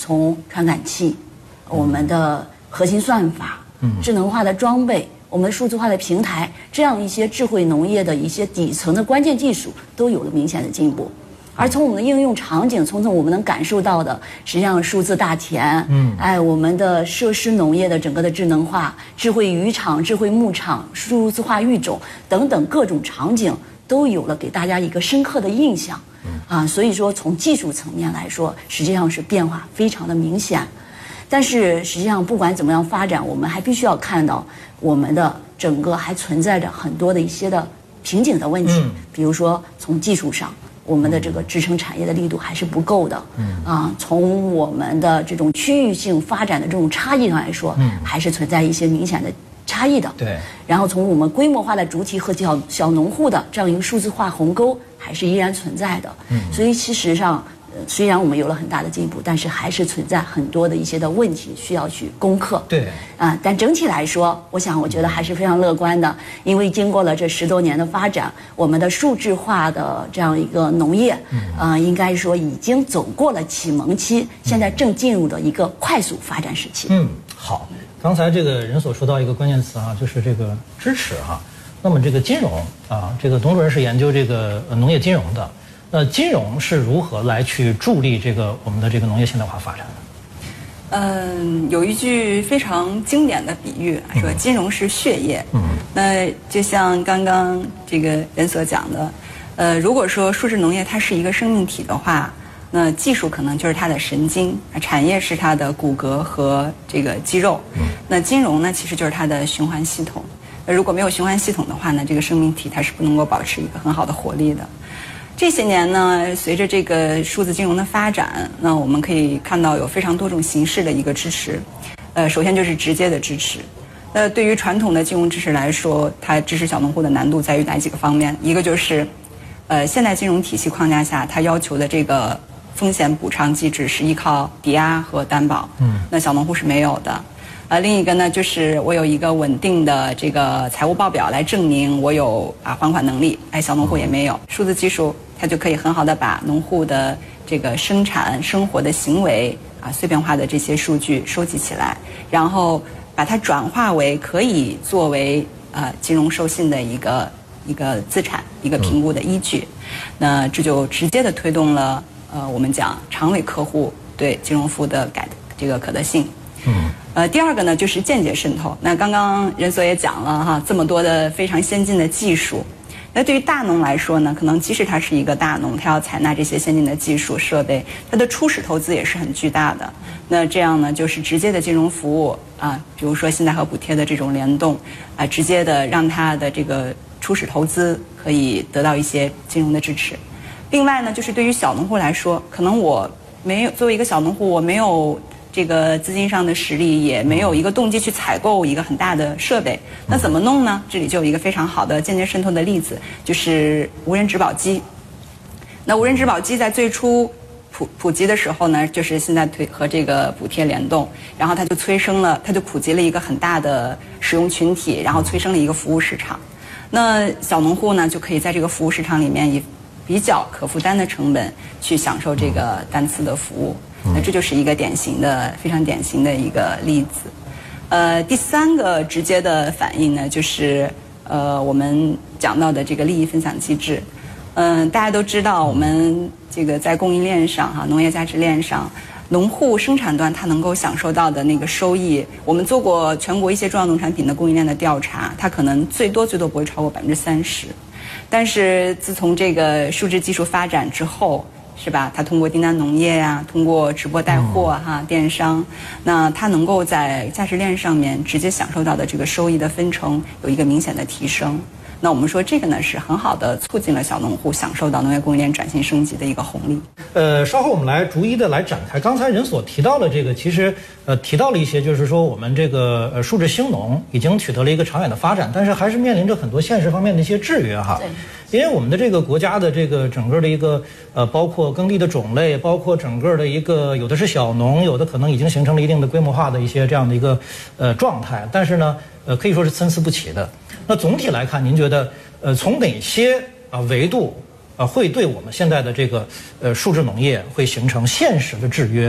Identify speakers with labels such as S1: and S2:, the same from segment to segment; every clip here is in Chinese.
S1: 从传感器、我们的核心算法、智能化的装备、我们数字化的平台，这样一些智慧农业的一些底层的关键技术都有了明显的进步。而从我们的应用场景，从我们能感受到的，实际上数字大田，我们的设施农业的整个的智能化、智慧渔场、智慧牧场、数字化育种等等各种场景，都有了给大家一个深刻的印象。所以说从技术层面来说，实际上是变化非常的明显。但是实际上不管怎么样发展，我们还必须要看到我们的整个还存在着很多的一些的瓶颈的问题，比如说从技术上。我们的这个支撑产业的力度还是不够的，从我们的这种区域性发展的这种差异上来说，还是存在一些明显的差异的。
S2: 对。
S1: 然后从我们规模化的主体和小农户的这样一个数字化鸿沟，还是依然存在的。所以其实上，虽然我们有了很大的进步，但是还是存在很多的一些的问题需要去攻克。
S2: 对。
S1: 但整体来说，我觉得还是非常乐观的，因为经过了这10多年的发展，我们的数字化的这样一个农业，应该说已经走过了启蒙期，现在正进入了一个快速发展时期。
S2: 好，刚才这个人所说到一个关键词就是这个支持那么这个金融这个董主任是研究这个农业金融的，金融是如何来去助力这个我们的这个农业现代化发展的？
S3: 有一句非常经典的比喻，说金融是血液。那就像刚刚这个人所讲的，如果说数字农业它是一个生命体的话，那技术可能就是它的神经，产业是它的骨骼和这个肌肉，那金融呢其实就是它的循环系统。如果没有循环系统的话呢，这个生命体它是不能够保持一个很好的活力的。这些年呢，随着这个数字金融的发展，那我们可以看到有非常多种形式的一个支持。首先就是直接的支持。对于传统的金融支持来说，它支持小农户的难度在于哪几个方面？一个就是，现代金融体系框架下，它要求的这个风险补偿机制是依靠抵押和担保，那小农户是没有的。另一个呢，就是我有一个稳定的这个财务报表来证明我有还款能力，小农户也没有。数字技术它就可以很好的把农户的这个生产生活的行为碎片化的这些数据收集起来，然后把它转化为可以作为金融授信的一个资产，一个评估的依据。那这就直接的推动了我们讲长尾客户对金融服务的这个可得性。第二个呢就是间接渗透。那刚刚任所也讲了这么多的非常先进的技术。那对于大农来说呢，可能即使它是一个大农，它要采纳这些先进的技术设备，它的初始投资也是很巨大的。那这样呢，就是直接的金融服务比如说信贷和补贴的这种联动直接的让它的这个初始投资可以得到一些金融的支持。另外呢，就是对于小农户来说，可能我没有作为一个小农户，我没有这个资金上的实力，也没有一个动机去采购一个很大的设备，那怎么弄呢？这里就有一个非常好的间接渗透的例子，就是无人植保机。那无人植保机在最初普及的时候呢，就是现在和这个补贴联动，然后它就普及了一个很大的使用群体，然后催生了一个服务市场。那小农户呢，就可以在这个服务市场里面以比较可负担的成本去享受这个单次的服务。那这就是一个非常典型的一个例子。第三个直接的反应呢，就是我们讲到的这个利益分享机制。大家都知道，我们这个在供应链上农业价值链上，农户生产端它能够享受到的那个收益，我们做过全国一些重要农产品的供应链的调查，它可能最多不会超过30%。但是自从这个数字技术发展之后，是吧？它通过订单农业通过直播带货电商，那它能够在价值链上面直接享受到的这个收益的分成有一个明显的提升。那我们说这个呢是很好的促进了小农户享受到农业供应链转型升级的一个红利。
S2: 稍后我们来逐一的来展开。刚才人所提到的这个，其实提到了一些，就是说我们这个数字兴农已经取得了一个长远的发展，但是还是面临着很多现实方面的一些制约因为我们的这个国家的这个整个的一个包括耕地的种类，包括整个的一个有的是小农，有的可能已经形成了一定的规模化的一些这样的一个状态，但是呢可以说是参差不齐的。那总体来看，您觉得从哪些维度会对我们现在的这个数字农业会形成现实的制约，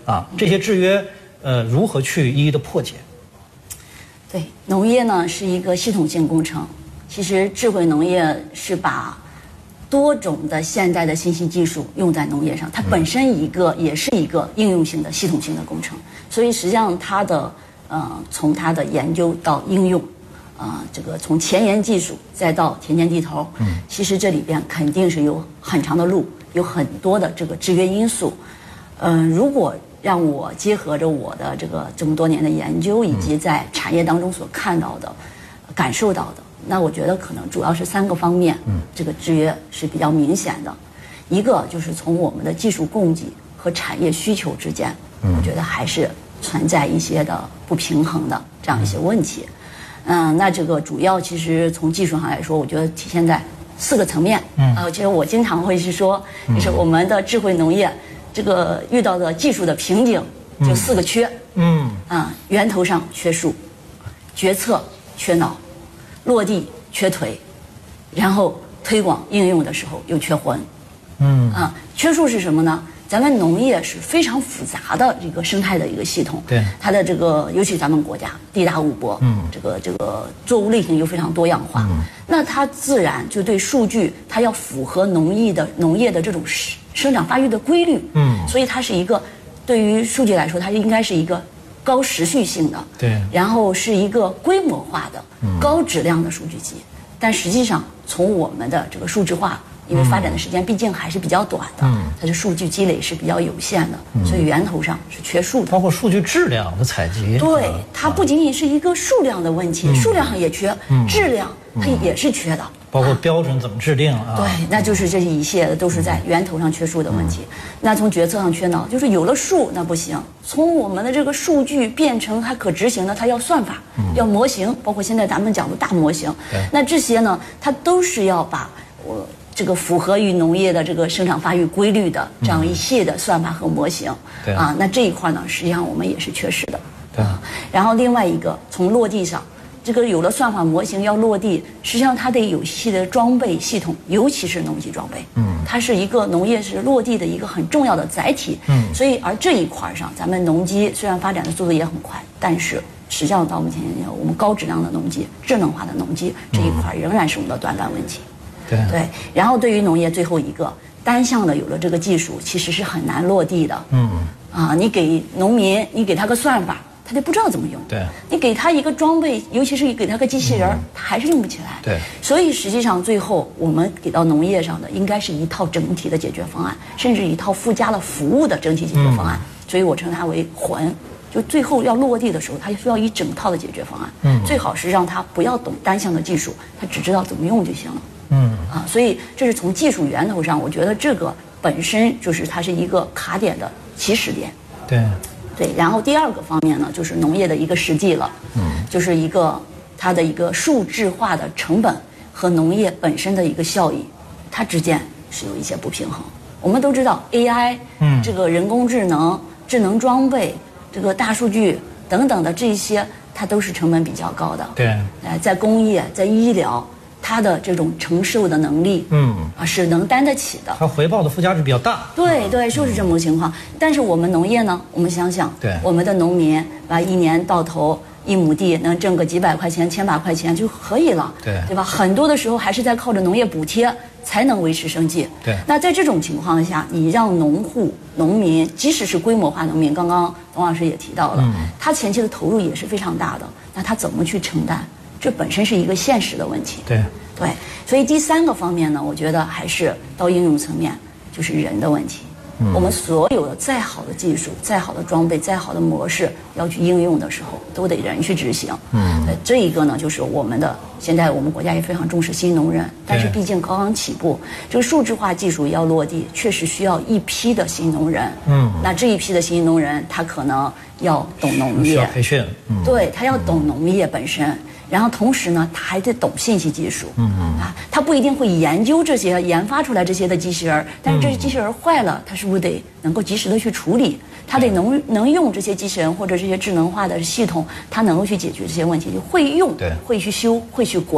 S2: 啊，这些制约如何去一一的破解？
S1: 对，农业呢是一个系统性工程。其实智慧农业是把多种的现代的信息技术用在农业上，它本身也是一个应用性的系统性的工程。所以实际上它的从它的研究到应用，这个从前沿技术再到田间地头，其实这里边肯定是有很长的路，有很多的这个制约因素。如果让我结合着我的这么多年的研究，以及在产业当中所看到的、感受到的，那我觉得可能主要是3个方面，这个制约是比较明显的。一个就是从我们的技术供给和产业需求之间，我觉得还是存在一些的不平衡的这样一些问题。那这个主要其实从技术上来说，我觉得体现在4个层面。其实我经常会是说，就是我们的智慧农业这个遇到的技术的瓶颈就4个缺。源头上缺树，决策缺脑，落地缺腿，然后推广应用的时候又缺魂。缺树是什么呢？咱们农业是非常复杂的这个生态的一个系统，
S2: 对
S1: 它的这个，尤其咱们国家地大物博，这个作物类型又非常多样化，那它自然就对数据，它要符合农业的这种生长发育的规律，所以它是一个对于数据来说，它应该是一个高时序性的，
S2: 对，
S1: 然后是一个规模化的、高质量的数据集，但实际上从我们的这个数字化。因为发展的时间毕竟还是比较短的，它的数据积累是比较有限的，所以源头上是缺数的。
S2: 包括数据质量的采集，
S1: 对，它不仅仅是一个数量的问题，数量上也缺，质量它也是缺的。
S2: 包括标准怎么制定啊？
S1: 对，那就是这一系列的都是在源头上缺数的问题。那从决策上缺脑，就是有了数那不行，从我们的这个数据变成它可执行的，它要算法，要模型，包括现在咱们讲的大模型。那这些呢，它都是要把这个符合于农业的这个生长发育规律的这样一系列的算法和模型，那这一块呢，实际上我们也是缺失的。然后另外一个从落地上，这个有了算法模型要落地，实际上它得有系列的装备系统，尤其是农机装备，它是一个农业是落地的一个很重要的载体，所以而这一块上，咱们农机虽然发展的速度也很快，但是实际上到目前我们高质量的农机、智能化的农机这一块仍然是我们的短板问题。对，然后对于农业最后一个单向的有了这个技术，其实是很难落地的。你给农民，你给他个算法，他就不知道怎么用。
S2: 对，
S1: 你给他一个装备，尤其是给他个机器人，他还是用不起来。
S2: 对，
S1: 所以实际上最后我们给到农业上的应该是一套整体的解决方案，甚至一套附加了服务的整体解决方案。所以我称它为魂。就最后要落地的时候，它需要一整套的解决方案。最好是让他不要懂单项的技术，他只知道怎么用就行了。所以这是从技术源头上，我觉得这个本身就是它是一个卡点的起始点。对，然后第二个方面呢，就是农业的一个实际了，就是一个它的一个数字化的成本和农业本身的一个效益，它之间是有一些不平衡。我们都知道 AI，这个人工智能、智能装备、这个大数据等等的这些，它都是成本比较高的。
S2: 对，
S1: 在工业、在医疗。它的这种承受的能力，是能担得起的。
S2: 它回报的附加值比较大。
S1: 对，就是这么个情况。但是我们农业呢，我们想想，我们的农民一年到头1亩地能挣个几百块钱、千把块钱就可以了，对吧？很多的时候还是在靠着农业补贴才能维持生计。那在这种情况下，你让农户、农民，即使是规模化农民，刚刚董老师也提到了，他前期的投入也是非常大的，那他怎么去承担？这本身是一个现实的问题。对，所以第3个方面呢，我觉得还是到应用层面，就是人的问题。我们所有的再好的技术、再好的装备、再好的模式，要去应用的时候，都得人去执行。这一个呢，就是现在我们国家也非常重视新农人，但是毕竟刚刚起步，这个数字化技术要落地，确实需要一批的新农人。那这一批的新农人，他可能要懂农业，需
S2: 要培训。
S1: 对，他要懂农业本身。然后同时呢，他还得懂信息技术，他不一定会研究这些、研发出来这些的机器人，但是这些机器人坏了，他是不是得能够及时的去处理？他得能用这些机器人或者这些智能化的系统，他能够去解决这些问题，就会用，会去修，会去管。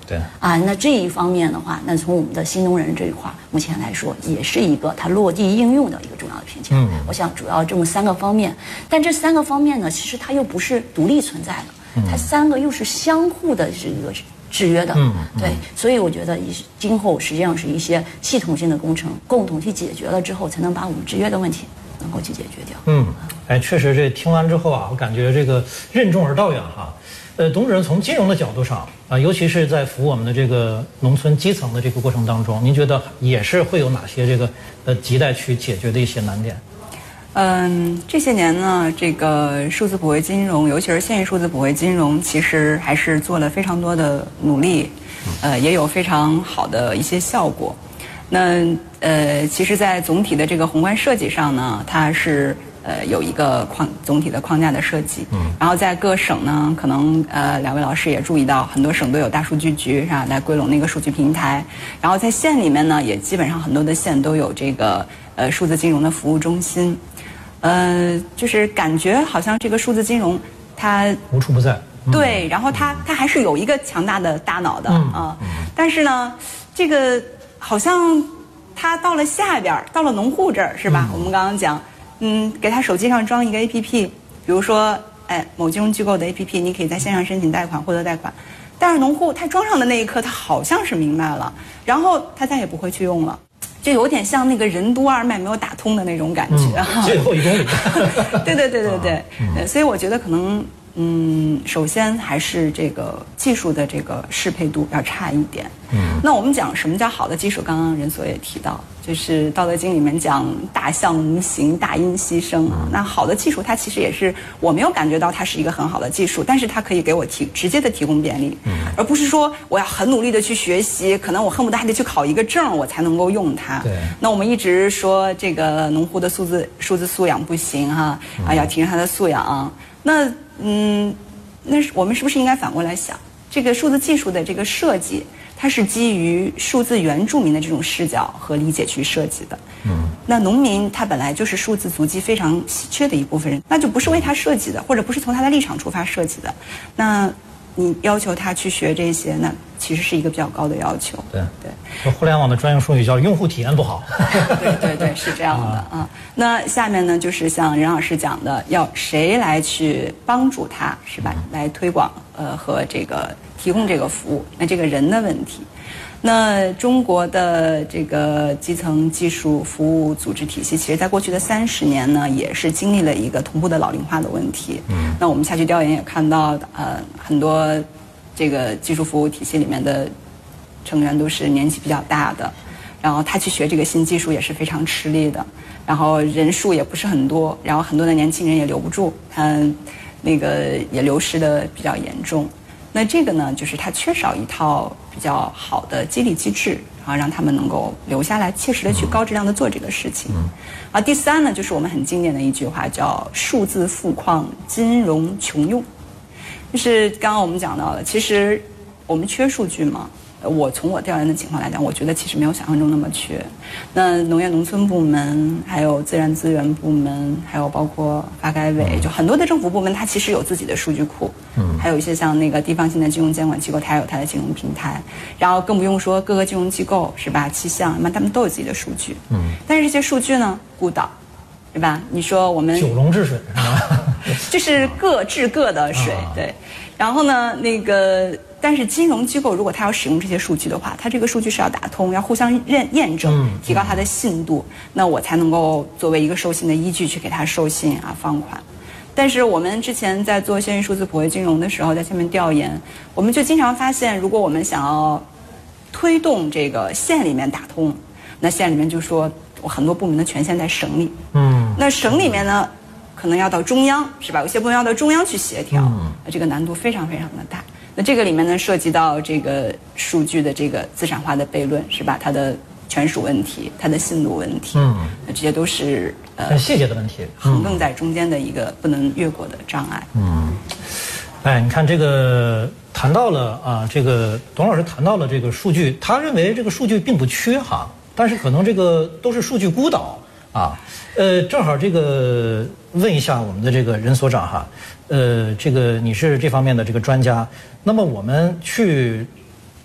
S2: 对
S1: 那这一方面的话，那从我们的新农人这一块，目前来说也是一个它落地应用的一个重要的偏强。我想主要这么3个方面，但这3个方面呢，其实它又不是独立存在的，它3个又是相互的这个制约的。对，所以我觉得今后实际上是一些系统性的工程共同去解决了之后，才能把我们制约的问题能够去解决掉。
S2: 确实这听完之后我感觉这个任重而道远哈。董主任从金融的角度上尤其是在服务我们的这个农村基层的这个过程当中，您觉得也是会有哪些这个亟待去解决的一些难点？
S3: 这些年呢，这个数字普惠金融，尤其是县域数字普惠金融，其实还是做了非常多的努力，也有非常好的一些效果。那其实，在总体的这个宏观设计上呢，它是有一个总体的框架的设计。然后在各省呢，可能2位老师也注意到，很多省都有大数据局是吧，来归拢那个数据平台。然后在县里面呢，也基本上很多的县都有这个数字金融的服务中心。就是感觉好像这个数字金融它
S2: 无处不在。
S3: 对，然后它还是有一个强大的大脑的但是呢，这个好像它到了下边，到了农户这儿是吧？我们刚刚讲，给他手机上装一个 APP， 比如说某金融机构的 APP， 你可以在线上申请贷款获得贷款，但是农户他装上的那一刻，他好像是明白了，然后他再也不会去用了。就有点像那个任督二脉没有打通的那种感觉
S2: 最后1公里。
S3: 对，所以我觉得可能首先还是这个技术的这个适配度要差一点。那我们讲什么叫好的技术？刚刚任所也提到，就是《道德经》里面讲大象无形，大音希声那好的技术，它其实也是我没有感觉到它是一个很好的技术，但是它可以给我直接的提供便利，而不是说我要很努力的去学习，可能我恨不得还得去考一个证我才能够用它。
S2: 对。
S3: 那我们一直说这个农户的数字素养不行要提升他的素养。那我们是不是应该反过来想，这个数字技术的这个设计，它是基于数字原住民的这种视角和理解去设计的。那农民他本来就是数字足迹非常稀缺的一部分人，那就不是为他设计的，或者不是从他的立场出发设计的。那你要求他去学这些，那其实是一个比较高的要求。
S2: 对，互联网的专用术语叫用户体验不好。
S3: 对，是这样的那下面呢，就是像任老师讲的，要谁来去帮助他，是吧？来推广和这个提供这个服务，那这个人的问题。那中国的这个基层技术服务组织体系，其实在过去的30年呢，也是经历了一个同步的老龄化的问题。那我们下去调研也看到，很多这个技术服务体系里面的成员都是年纪比较大的，然后他去学这个新技术也是非常吃力的，然后人数也不是很多，然后很多的年轻人也留不住，那个也流失的比较严重。那这个呢，就是它缺少一套比较好的激励机制，然后让他们能够留下来，切实的去高质量的做这个事情。第3呢，就是我们很经典的一句话，叫数字富矿，金融穷用。就是刚刚我们讲到的，其实我们缺数据吗？从我调研的情况来讲，我觉得其实没有想象中那么缺。那农业农村部门，还有自然资源部门，还有包括发改委，就很多的政府部门，它其实有自己的数据库。还有一些像那个地方性的金融监管机构，它有它的金融平台。然后更不用说各个金融机构，是吧？气象，那他们都有自己的数据。但是这些数据呢，孤岛，对吧？你说我们
S2: 九龙治水是吧？
S3: 就是各治各的水，对。然后呢，但是金融机构如果它要使用这些数据的话，它这个数据是要打通，要互相验证，提高它的信度，那我才能够作为一个授信的依据去给它授信放款。但是我们之前在做县域数字普惠金融的时候，在下面调研，我们就经常发现，如果我们想要推动这个县里面打通，那县里面就说我很多部门的权限在省里，那省里面呢，可能要到中央，是吧？有些部门要到中央去协调，那这个难度非常非常的大。那这个里面呢，涉及到这个数据的这个资产化的悖论，是吧？它的权属问题，它的信度问题，那这些都是
S2: 很细节的问题，
S3: 横亘在中间的一个不能越过的障碍。
S2: 你看这个谈到了这个董老师谈到了这个数据，他认为这个数据并不缺但是可能这个都是数据孤岛正好这个问一下我们的这个任所长这个你是这方面的这个专家，那么我们去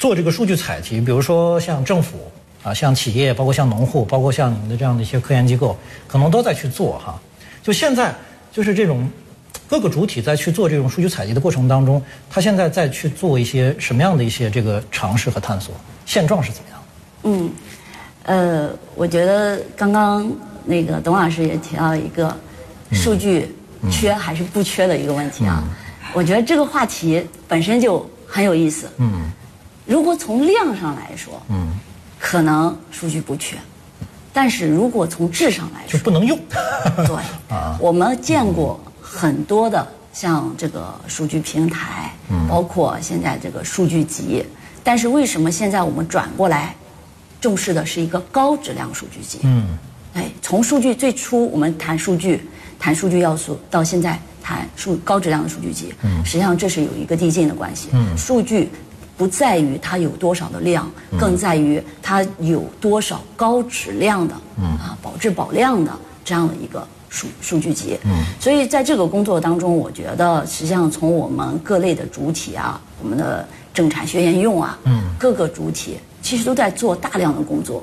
S2: 做这个数据采集，比如说像政府啊，像企业，包括像农户，包括像你们的这样的一些科研机构，可能都在去做哈。就现在就是这种各个主体在去做这种数据采集的过程当中，他现在在去做一些什么样的一些这个尝试和探索？现状是怎么样
S1: 的？我觉得刚刚那个董老师也提到一个数据缺还是不缺的一个问题啊。我觉得这个话题本身就很有意思。如果从量上来说，可能数据不缺，但是如果从质上来说，
S2: 就不能用。
S1: 对，我们见过很多的像这个数据平台，包括现在这个数据集，但是为什么现在我们转过来重视的是一个高质量数据集？从数据最初我们谈数据要素，到现在谈高质量的数据集，实际上这是有一个递进的关系。数据不在于它有多少的量，更在于它有多少高质量的保质保量的这样的一个数据集。所以在这个工作当中，我觉得实际上从我们各类的主体啊，我们的政产学研用啊，各个主体其实都在做大量的工作。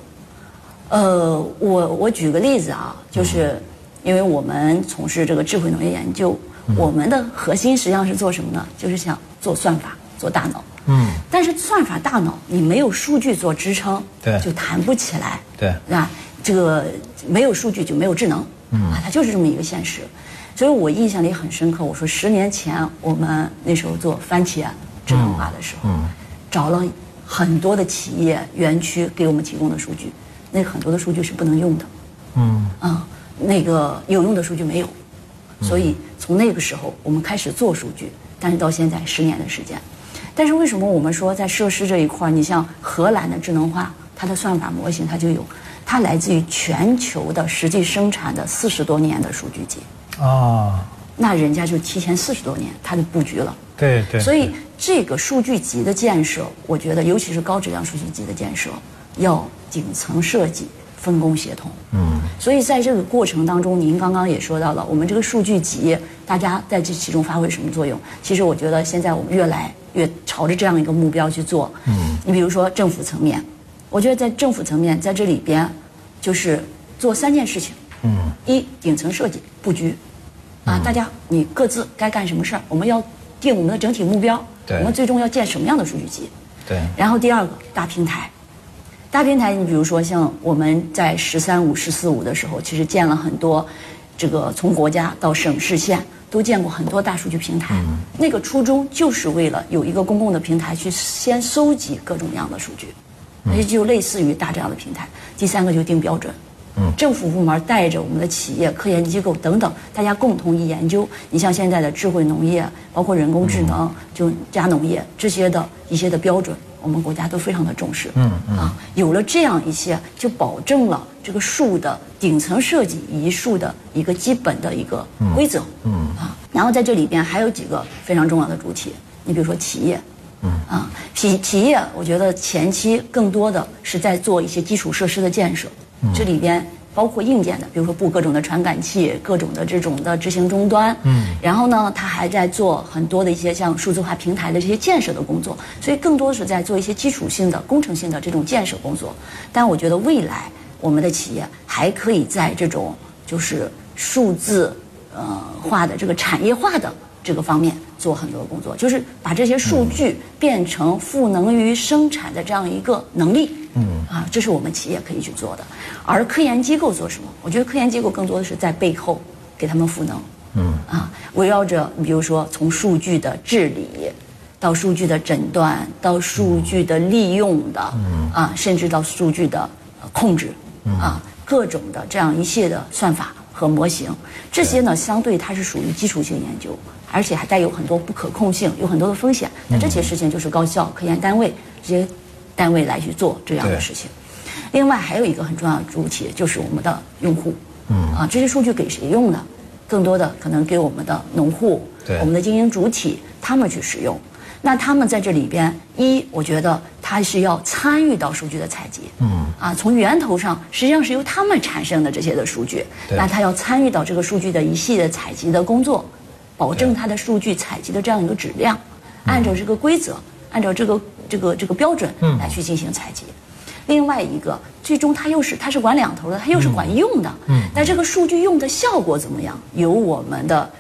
S1: 我举个例子啊，就是因为我们从事这个智慧农业研究，我们的核心实际上是做什么呢？就是想做算法，做大脑。但是算法大脑你没有数据做支撑，
S2: 对，
S1: 就谈不起来，
S2: 对，
S1: 啊，这个没有数据就没有智能，它就是这么一个现实。所以我印象里很深刻，我说10年前我们那时候做番茄智能化的时候，找了很多的企业园区给我们提供的数据，那很多的数据是不能用的，那个有用的数据没有，所以从那个时候我们开始做数据，但是到现在10年的时间。但是为什么我们说在设施这一块，你像荷兰的智能化，它的算法模型它就有，它来自于全球的实际生产的40多年的数据集那人家就提前40多年它就布局了。
S2: 对对。
S1: 所以这个数据集的建设，我觉得尤其是高质量数据集的建设，要顶层设计，分工协同。所以在这个过程当中，您刚刚也说到了，我们这个数据集，大家在这其中发挥什么作用？其实我觉得现在我们越来越朝着这样一个目标去做。你比如说政府层面，我觉得在政府层面，在这里边，就是做3件事情。一，顶层设计布局，大家你各自该干什么事儿，我们要定我们的整体目标，我们最终要建什么样的数据集。
S2: 对。
S1: 然后第二个，大平台。大平台，你比如说像我们在“13+5”、“14+5”的时候，其实建了很多，这个从国家到省市县都建过很多大数据平台。那个初衷就是为了有一个公共的平台去先搜集各种各样的数据，也就类似于大这样的平台。第3个就定标准。政府部门带着我们的企业、科研机构等等，大家共同一研究。你像现在的智慧农业，包括人工智能、就加农业这些的一些的标准，我们国家都非常的重视。有了这样一些，就保证了这个数的顶层设计移数的一个基本的一个规则。然后在这里边还有几个非常重要的主体，你比如说企业。企业，我觉得前期更多的是在做一些基础设施的建设。这里边包括硬件的，比如说布各种的传感器，各种的这种的执行终端。然后呢，它还在做很多的一些像数字化平台的这些建设的工作，所以更多是在做一些基础性的、工程性的这种建设工作。但我觉得未来我们的企业还可以在这种就是数字化的这个产业化的这个方面做很多工作，就是把这些数据变成赋能于生产的这样一个能力。这是我们企业可以去做的。而科研机构做什么？我觉得科研机构更多的是在背后给他们赋能。围绕着比如说从数据的治理，到数据的诊断，到数据的利用的，甚至到数据的控制，各种的这样一系列的算法和模型，这些呢相对它是属于基础性研究，而且还带有很多不可控性，有很多的风险。那这些事情就是高校科研单位这些单位来去做这样的事情。另外还有一个很重要的主体就是我们的用户。这些数据给谁用呢？更多的可能给我们的农户，我们的经营主体他们去使用。那他们在这里边，我觉得他是要参与到数据的采集。从源头上实际上是由他们产生的这些的数据，那他要参与到这个数据的一系列采集的工作，保证他的数据采集的这样一个质量，按照这个规则，按照这个这个标准来去进行采集。另外一个，最终它是管两头的，它又是管用的。但这个数据用的效果怎么样，由我们的